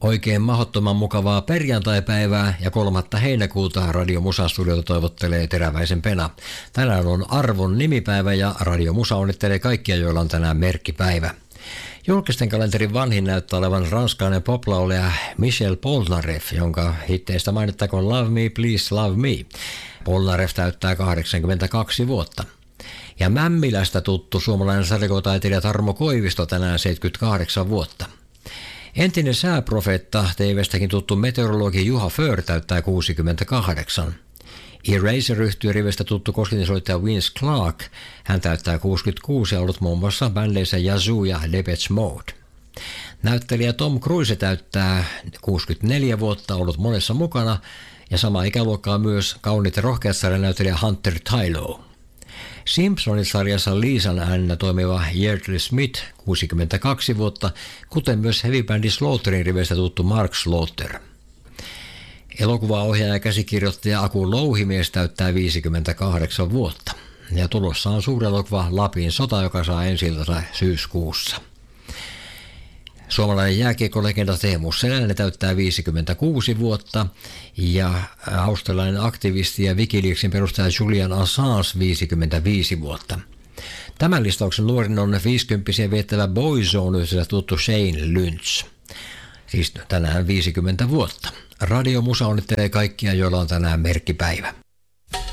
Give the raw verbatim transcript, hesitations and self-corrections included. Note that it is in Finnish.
Oikein mahdottoman mukavaa perjantaipäivää ja kolmatta heinäkuuta Radio Musa studiota toivottelee Teräväisen Pena. Tänään on Arvon nimipäivä ja Radio Musa onnittelee kaikkia, joilla on tänään merkkipäivä. Julkisten kalenterin vanhin näyttää olevan ranskalainen poplaulija Michel Polnareff, jonka hitteistä mainittakoon Love Me, Please Love Me. Polnareff täyttää kahdeksankymmentäkaksi vuotta. Ja Mämmilästä tuttu suomalainen sarjakuva-taiteilija Tarmo Koivisto tänään seitsemänkymmentäkahdeksan vuotta. Entinen sääprofeetta, T V:stäkin tuttu meteorologi Juha Föhr täyttää kuusikymmentäkahdeksan. Eraser-yhtyön rivestä tuttu kosketinsoittaja Vince Clarke, hän täyttää kuusikymmentäkuusi ja ollut muun muassa bändeissä Yazoo ja Depeche Mode. Näyttelijä Tom Cruise täyttää kuusikymmentäneljä vuotta, ollut monessa mukana, ja sama ikäluokkaa myös kauniit ja rohkeat sarjanäyttelijä Hunter Tylo. Simpsonit-sarjassa Liisan äänenä toimiva Yeardley Smith, kuusikymmentäkaksi vuotta, kuten myös heavy-bändi Slaughterin riveistä tuttu Mark Slaughter. Elokuvaohjaaja ja käsikirjoittaja Aku Louhimies täyttää viisikymmentäkahdeksan vuotta. Ja tulossa on suuri elokuva Lapin sota, joka saa ensi-iltansa syyskuussa. Suomalainen jääkiekkolegenda Teemu Selänne täyttää viisikymmentäkuusi vuotta ja australialainen aktivisti ja Wikileaksin perustaja Julian Assange viisikymmentäviisi vuotta. Tämän listauksen nuorin on viisikymppisiä viettävä Boyzone-yhdessä tuttu Shane Lynch. Siis tänään viisikymmentä vuotta. Radio Musa onnittelee kaikkia, joilla on tänään merkkipäivä.